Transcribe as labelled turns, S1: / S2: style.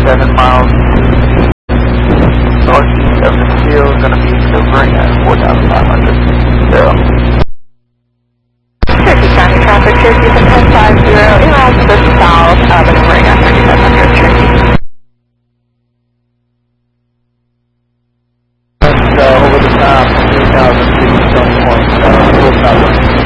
S1: 7 miles northeast of the field, going to be silvering at 4,500. Zero.
S2: Cherokee County traffic, Cherokee 1050, inbound to the south, maneuvering at 3,500, Cherokee.
S1: Over the top, 3,000 feet, Stone Point, full cover.